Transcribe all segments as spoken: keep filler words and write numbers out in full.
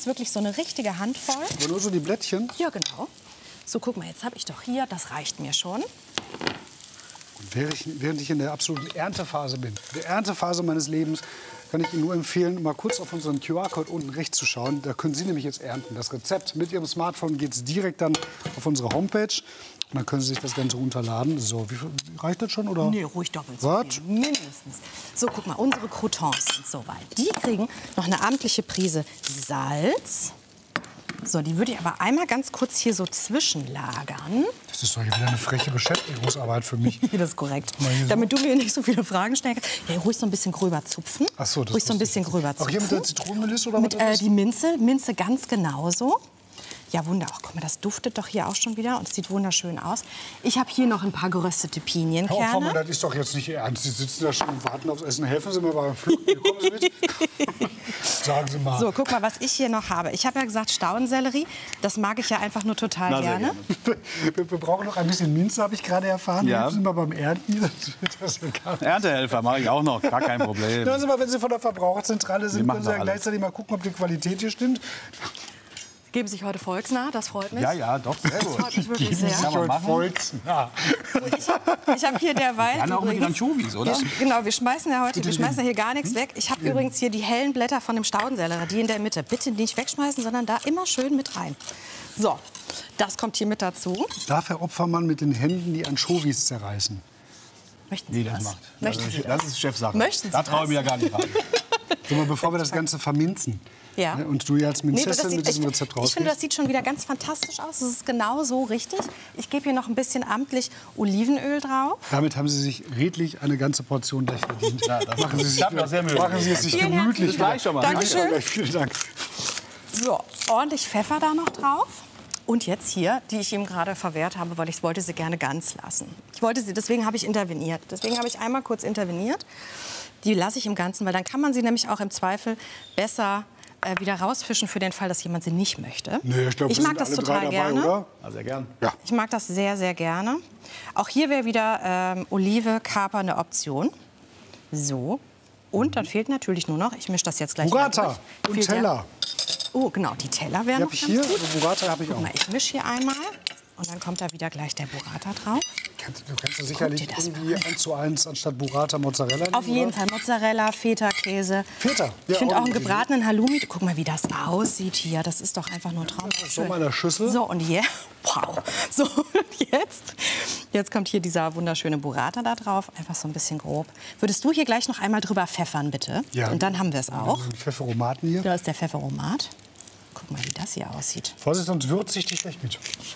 Wirklich so eine richtige Handvoll. Aber nur so die Blättchen? Ja, genau. So, guck mal, jetzt habe ich doch hier, das reicht mir schon. Und während ich, während ich in der absoluten Erntephase bin, der Erntephase meines Lebens, kann ich Ihnen nur empfehlen, mal kurz auf unseren Q R-Code unten rechts zu schauen. Da können Sie nämlich jetzt ernten. Das Rezept mit Ihrem Smartphone geht es direkt dann auf unsere Homepage. Und dann können Sie sich das Ganze runterladen. So, wie viel, reicht das schon? Oder? Nee, ruhig doppelt so viel. Mindestens. So, guck mal, unsere Croutons sind soweit. Die kriegen noch eine amtliche Prise Salz. So, die würde ich aber einmal ganz kurz hier so zwischenlagern. Das ist doch hier wieder eine freche Beschäftigungsarbeit für mich. Das ist korrekt. Damit du mir nicht so viele Fragen stellen kannst. Ja, ruhig so ein bisschen gröber zupfen. Ach so, das ruhig so ein bisschen gröber zupfen. Auch hier mit der Zitronenmelisse oder mit äh, die Minze, Minze ganz genauso. Ja, wunderbar. Ach, guck mal, das duftet doch hier auch schon wieder und es sieht wunderschön aus. Ich habe hier noch ein paar geröstete Pinienkerne. Frau Hoffmann, das ist doch jetzt nicht Ihr Ernst. Sie sitzen da schon und warten aufs Essen. Helfen Sie mir beim Pflücken. Kommen Sie mit. Sagen Sie mal. So, guck mal, was ich hier noch habe. Ich habe ja gesagt Staudensellerie. Das mag ich ja einfach nur total Na, gerne. Wir, wir brauchen noch ein bisschen Minze, habe ich gerade erfahren. Ja. Helfen Sie mal beim Ernten. Das Erntehelfer mache ich auch noch, gar kein Problem. Hören Sie mal, wenn Sie von der Verbraucherzentrale sind, machen können Sie ja doch gleichzeitig mal gucken, ob die Qualität hier stimmt. Geben sich heute volksnah, das freut mich. Ja, ja, doch, sehr Das gut. freut mich wirklich Geben sehr. Sie aber machen. Volksnah. Ich habe hab hier derweil Gerne auch mit den übrigens, Anchovies, oder? wir, genau, wir schmeißen ja heute, wir schmeißen ja hier gar nichts weg. Ich habe übrigens hier die hellen Blätter von dem Staudensellerie, die in der Mitte. Bitte nicht wegschmeißen, sondern da immer schön mit rein. So, das kommt hier mit dazu. Darf Herr Opfermann mit den Händen die Anchovies zerreißen? Möchten Sie Nee, das das? macht. Möchten Das Sie ist, das? das ist Chefsache. Möchten Sie Da traue ich das? mir ja gar nicht ran. So, mal, bevor wir das Ganze verminzen. Ja. Und du jetzt Nee, Minzessin das sieht, mit diesem ich, Rezept ich rausgehst. finde, das sieht schon wieder ganz fantastisch aus. Das ist genau so richtig. Ich gebe hier noch ein bisschen amtlich Olivenöl drauf. Damit haben Sie sich redlich eine ganze Portion gleich verdient. Ja, das machen Sie ich sich, hab mir auch sehr Mühe machen Sie es sich Vielen gemütlich. herzlichen Dank schon mal. Dankeschön. Gleich, vielen Dank. So, ordentlich Pfeffer da noch drauf. Und jetzt hier, die ich ihm gerade verwehrt habe, weil ich wollte sie gerne ganz lassen. Ich wollte sie, deswegen habe ich interveniert. Deswegen habe ich einmal kurz interveniert. Die lasse ich im Ganzen, weil dann kann man sie nämlich auch im Zweifel besser äh, wieder rausfischen für den Fall, dass jemand sie nicht möchte. Nee, ich glaube, ich wir mag sind das alle total drei dabei, gerne. oder? Ja, sehr gern. Ja. Ich mag das sehr, sehr gerne. Auch hier wäre wieder ähm, Olive, Kaper eine Option. So. Und dann fehlt natürlich nur noch, ich mische das jetzt gleich mal Burrata durch. und Fehlt der- Teller. Oh, genau, die Teller wären Die noch habe ich ganz hier, gut. aber Burrata habe ich auch. Guck mal, ich mische hier einmal und dann kommt da wieder gleich der Burrata drauf. Kannst, du kannst du sicherlich dir das irgendwie eins zu eins anstatt Burrata Mozzarella nehmen, Auf jeden oder? Fall Mozzarella, Feta-Käse. Feta, ja, Ich finde auch auch einen eine gebratenen Halloumi. Guck mal, wie das aussieht hier. Das ist doch einfach nur traumhaft. So mal in der Schüssel. So, und hier, wow. So, und jetzt, jetzt kommt hier dieser wunderschöne Burrata da drauf. Einfach so ein bisschen grob. Würdest du hier gleich noch einmal drüber pfeffern, bitte? Ja. Und dann haben wir es auch. Ein Pfefferomaten hier. Da ist der Pfefferomat. Guck mal, wie das hier aussieht. Vorsicht, sonst würze ich dich gleich mit.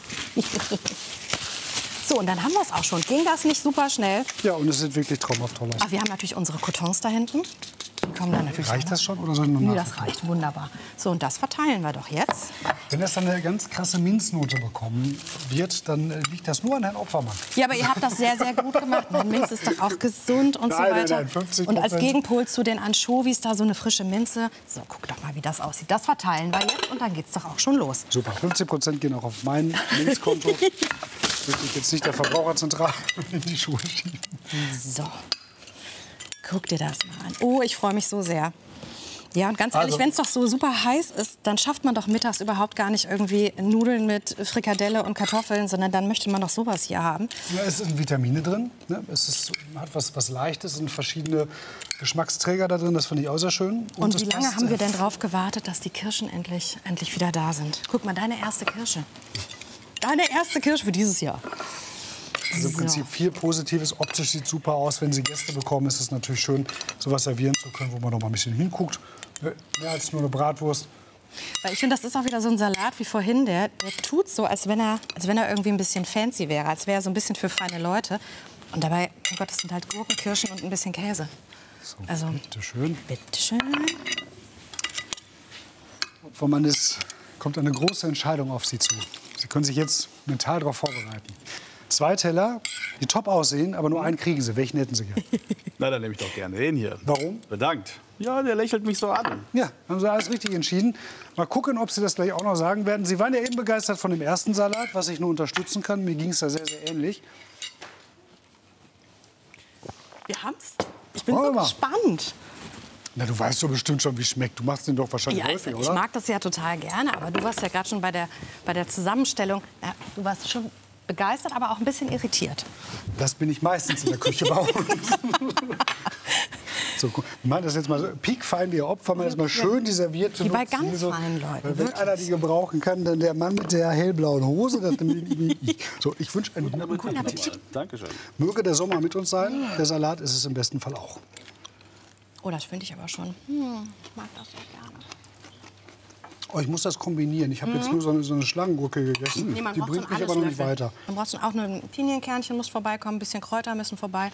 So, und dann haben wir es auch schon. Ging das nicht super schnell? Ja, und es sieht wirklich traumhaft toll aus. Ach, wir haben natürlich unsere Croutons da hinten. Die kommen dann natürlich Reicht noch. das schon oder soll ich noch Nee, nachfüllen? das reicht. Wunderbar. So, und das verteilen wir doch jetzt. Wenn das dann eine ganz krasse Minznote bekommen wird, dann äh, liegt das nur an Herrn Opfermann. Ja, aber ihr habt das sehr, sehr gut gemacht. Mein Minz ist doch auch gesund und Nein, so nein, weiter. nein, fünfzig und als Prozent. Gegenpol zu den Anchovies da so eine frische Minze. So, guck doch mal, wie das aussieht. Das verteilen wir jetzt und dann geht's doch auch schon los. Super, fünfzig Prozent gehen auch auf mein Minzkonto. Möchte ich jetzt nicht der Verbraucherzentrale in die Schuhe schieben. So, guck dir das mal an. Oh, ich freue mich so sehr. Ja, und ganz ehrlich, Also- wenn es doch so super heiß ist, dann schafft man doch mittags überhaupt gar nicht irgendwie Nudeln mit Frikadelle und Kartoffeln, sondern dann möchte man doch sowas hier haben. Ja, es sind Vitamine drin. Ne? Es ist, hat was, was Leichtes, es sind verschiedene Geschmacksträger da drin. Das finde ich auch sehr schön. Und, es wie lange passt, haben wir äh, denn drauf gewartet, dass die Kirschen endlich, endlich wieder da sind? Guck mal, deine erste Kirsche. Deine erste Kirsche für dieses Jahr. Also im So. Prinzip viel Positives. Optisch sieht super aus. Wenn Sie Gäste bekommen, ist es natürlich schön, sowas servieren zu können, wo man noch mal ein bisschen hinguckt. Mehr als nur eine Bratwurst. Weil ich finde, das ist auch wieder so ein Salat wie vorhin. Der, der tut so, als wenn, er, als wenn er irgendwie ein bisschen fancy wäre. Als wäre er so ein bisschen für feine Leute. Und dabei, oh Gott, das sind halt Gurken, Kirschen und ein bisschen Käse. So, Also, bitte schön. bitteschön. Frau Mannes, kommt eine große Entscheidung auf Sie zu. Sie können sich jetzt mental darauf vorbereiten. Zwei Teller, die top aussehen, aber nur einen kriegen Sie. Welchen hätten Sie gern? Na, dann nehme ich doch gerne den hier. Warum? Bedankt. Ja, der lächelt mich so an. Ja, haben Sie alles richtig entschieden. Mal gucken, ob Sie das gleich auch noch sagen werden. Sie waren ja eben begeistert von dem ersten Salat, was ich nur unterstützen kann. Mir ging es da sehr, sehr ähnlich. Wir haben's. Ich bin Wollen so wir mal. gespannt. Na, du weißt doch bestimmt schon, wie es schmeckt. Du machst den doch wahrscheinlich Ja, häufig, ich oder? mag das ja total gerne, aber du warst ja gerade schon bei der, bei der Zusammenstellung. Ja, du warst schon begeistert, aber auch ein bisschen irritiert. Das bin ich meistens in der Küche bei uns. So, wir machen das jetzt mal so piekfein, die Opfer, man das mal schön die serviert. Wie bei ganz feinen Leuten, Wenn wirklich. einer die gebrauchen kann, dann der Mann mit der hellblauen Hose. Das bin ich. So, ich wünsche einen guten Guten Appetit. Dankeschön. Möge der Sommer mit uns sein. Der Salat ist es im besten Fall auch. Oh, das finde ich aber schon. Hm, ich mag das so gerne. Oh, ich muss das kombinieren. Ich habe jetzt nur so eine, so eine Schlangengurke gegessen. Nee, man die braucht bringt so mich einen aber noch nicht Alleslöffel. weiter. Man braucht so auch ein Pinienkernchen muss vorbeikommen, ein bisschen Kräuter müssen vorbei.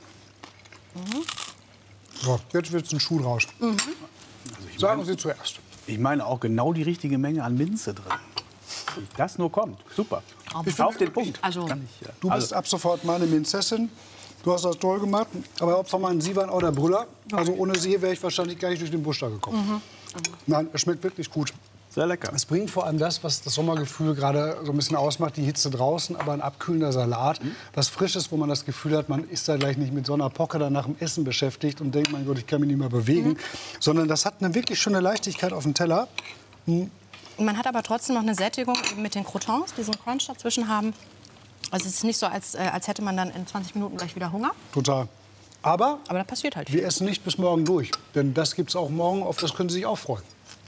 So, jetzt wird es ein Schuh draus. Mhm. Sagen Sie zuerst. Ich meine auch genau die richtige Menge an Minze drin. Wie das nur kommt. Super. Ich Auf finde- den Punkt. Also, Kann ich, ja. Du bist Also, ab sofort meine Minzessin. Du hast das toll gemacht. Aber Herr Opfermann, Sie waren auch der Brüller. Also ohne Sie wäre ich wahrscheinlich gar nicht durch den Busch da gekommen. Nein, es schmeckt wirklich gut. sehr lecker. Es bringt vor allem das, was das Sommergefühl gerade so ein bisschen ausmacht, die Hitze draußen, aber ein abkühlender Salat. Was Frisches, wo man das Gefühl hat, man ist da gleich nicht mit so einer Pocke dann nach dem Essen beschäftigt und denkt, mein Gott, ich kann mich nicht mehr bewegen. Sondern das hat eine wirklich schöne Leichtigkeit auf dem Teller. man hat aber trotzdem noch eine Sättigung eben mit den Croutons, die so einen Crunch dazwischen haben. Also es ist nicht so, als, äh, als hätte man dann in zwanzig Minuten gleich wieder Hunger. Total. Aber Aber da passiert halt wir viel. essen nicht bis morgen durch. Denn das gibt es auch morgen, auf das können Sie sich auch freuen.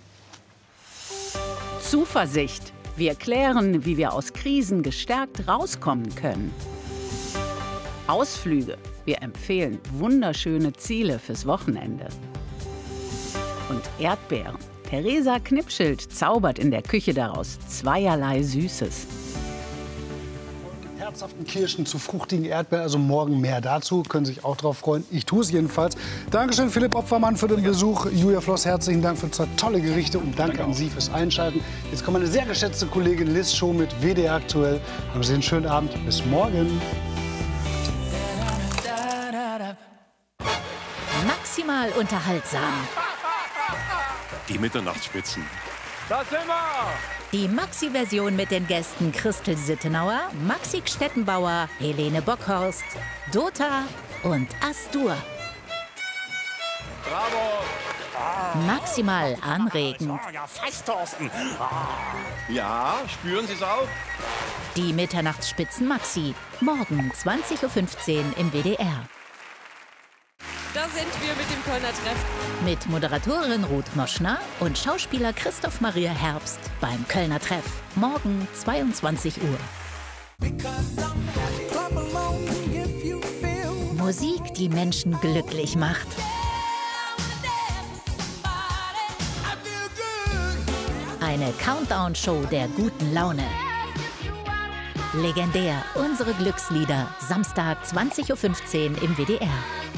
Zuversicht. Wir klären, wie wir aus Krisen gestärkt rauskommen können. Ausflüge. Wir empfehlen wunderschöne Ziele fürs Wochenende. Und Erdbeeren. Theresa Knipschild zaubert in der Küche daraus zweierlei Süßes. Herzhaften Kirschen zu fruchtigen Erdbeeren, also morgen mehr dazu. Können Sie sich auch drauf freuen. Ich tue es jedenfalls. Dankeschön, Philipp Opfermann, für den Besuch. Julia Floss, herzlichen Dank für zwei tolle Gerichte und danke an Sie fürs Einschalten. Jetzt kommt meine sehr geschätzte Kollegin Liz Show mit W D R aktuell. Haben Sie einen schönen Abend. Bis morgen. Maximal unterhaltsam. Die Mitternachtsspitzen. Die Maxi-Version mit den Gästen Christel Sittenauer, Maxi Stettenbauer, Helene Bockhorst, Dota und Astur. Bravo! Maximal anregend. Ja, fast, Thorsten. Ja, spüren Sie es auch? Die Mitternachtsspitzen Maxi. Morgen zwanzig Uhr fünfzehn im W D R. Da sind wir mit dem Kölner Treff. Mit Moderatorin Ruth Moschner und Schauspieler Christoph Maria Herbst beim Kölner Treff. Morgen zweiundzwanzig Uhr. Musik, die Menschen glücklich macht. Eine Countdown-Show der guten Laune. Legendär, unsere Glückslieder. Samstag zwanzig Uhr fünfzehn im W D R.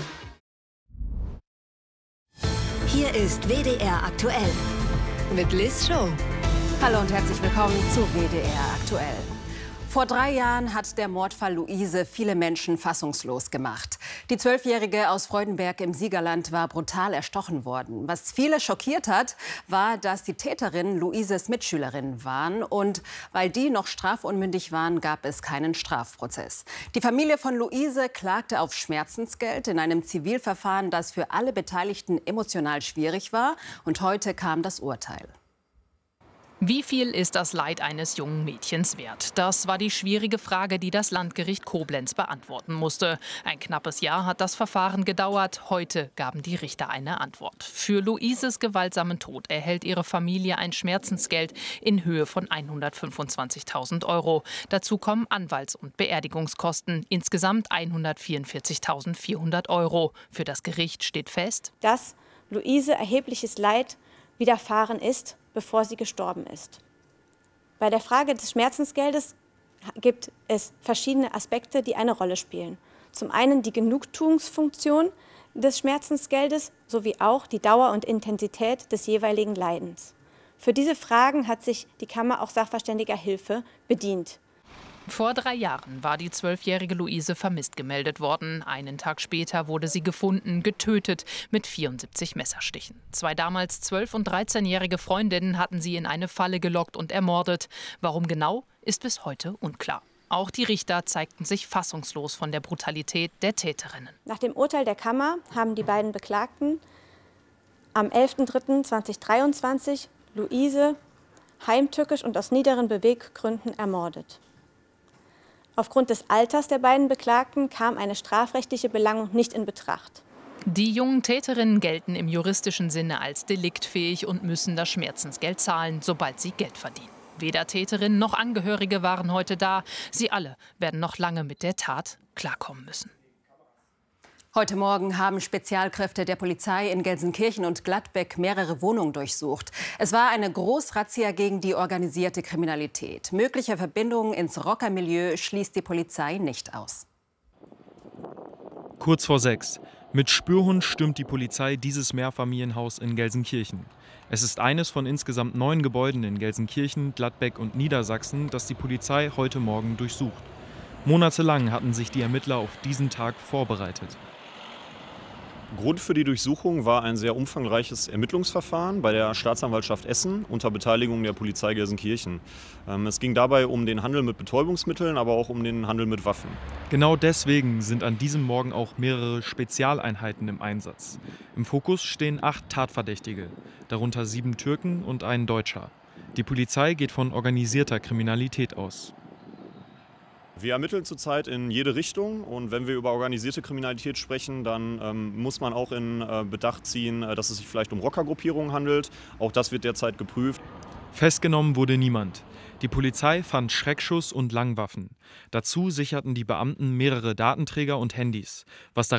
Hier ist W D R aktuell. Mit Liz Show. Hallo und herzlich willkommen zu W D R aktuell. Vor drei Jahren hat der Mordfall Luise viele Menschen fassungslos gemacht. Die Zwölfjährige aus Freudenberg im Siegerland war brutal erstochen worden. Was viele schockiert hat, war, dass die Täterinnen Luises Mitschülerinnen waren. Und weil die noch strafunmündig waren, gab es keinen Strafprozess. Die Familie von Luise klagte auf Schmerzensgeld in einem Zivilverfahren, das für alle Beteiligten emotional schwierig war. Und heute kam das Urteil. Wie viel ist das Leid eines jungen Mädchens wert? Das war die schwierige Frage, die das Landgericht Koblenz beantworten musste. Ein knappes Jahr hat das Verfahren gedauert. Heute gaben die Richter eine Antwort. Für Luises gewaltsamen Tod erhält ihre Familie ein Schmerzensgeld in Höhe von hundertfünfundzwanzigtausend Euro. Dazu kommen Anwalts- und Beerdigungskosten. Insgesamt hundertvierundvierzigtausendvierhundert Euro. Für das Gericht steht fest, dass Luise erhebliches Leid widerfahren ist, bevor sie gestorben ist. Bei der Frage des Schmerzensgeldes gibt es verschiedene Aspekte, die eine Rolle spielen. Zum einen die Genugtuungsfunktion des Schmerzensgeldes sowie auch die Dauer und Intensität des jeweiligen Leidens. Für diese Fragen hat sich die Kammer auch sachverständiger Hilfe bedient. vor drei Jahren war die zwölfjährige Luise vermisst gemeldet worden. Einen Tag später wurde sie gefunden, getötet mit vierundsiebzig Messerstichen. Zwei damals zwölf- und dreizehnjährige Freundinnen hatten sie in eine Falle gelockt und ermordet. Warum genau, ist bis heute unklar. Auch die Richter zeigten sich fassungslos von der Brutalität der Täterinnen. Nach dem Urteil der Kammer haben die beiden Beklagten am elften dritten zweitausenddreiundzwanzig Luise heimtückisch und aus niederen Beweggründen ermordet. Aufgrund des Alters der beiden Beklagten kam eine strafrechtliche Belangung nicht in Betracht. Die jungen Täterinnen gelten im juristischen Sinne als deliktfähig und müssen das Schmerzensgeld zahlen, sobald sie Geld verdienen. Weder Täterin noch Angehörige waren heute da. Sie alle werden noch lange mit der Tat klarkommen müssen. Heute Morgen haben Spezialkräfte der Polizei in Gelsenkirchen und Gladbeck mehrere Wohnungen durchsucht. Es war eine Großrazzia gegen die organisierte Kriminalität. Mögliche Verbindungen ins Rockermilieu schließt die Polizei nicht aus. Kurz vor sechs. Mit Spürhund stürmt die Polizei dieses Mehrfamilienhaus in Gelsenkirchen. Es ist eines von insgesamt neun Gebäuden in Gelsenkirchen, Gladbeck und Niedersachsen, das die Polizei heute Morgen durchsucht. Monatelang hatten sich die Ermittler auf diesen Tag vorbereitet. Grund für die Durchsuchung war ein sehr umfangreiches Ermittlungsverfahren bei der Staatsanwaltschaft Essen unter Beteiligung der Polizei Gelsenkirchen. Es ging dabei um den Handel mit Betäubungsmitteln, aber auch um den Handel mit Waffen. Genau deswegen sind an diesem Morgen auch mehrere Spezialeinheiten im Einsatz. Im Fokus stehen acht Tatverdächtige, darunter sieben Türken und ein Deutscher. Die Polizei geht von organisierter Kriminalität aus. Wir ermitteln zurzeit in jede Richtung und wenn wir über organisierte Kriminalität sprechen, dann ähm, muss man auch in äh, Bedacht ziehen, äh, dass es sich vielleicht um Rockergruppierungen handelt. Auch das wird derzeit geprüft. Festgenommen wurde niemand. Die Polizei fand Schreckschuss und Langwaffen. Dazu sicherten die Beamten mehrere Datenträger und Handys. Was